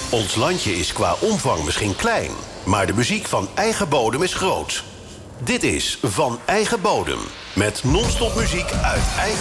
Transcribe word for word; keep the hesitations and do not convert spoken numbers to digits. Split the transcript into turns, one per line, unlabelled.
Ons landje is qua omvang misschien klein, maar de muziek van eigen bodem is groot. Dit is Van Eigen Bodem, met non-stop muziek uit eigen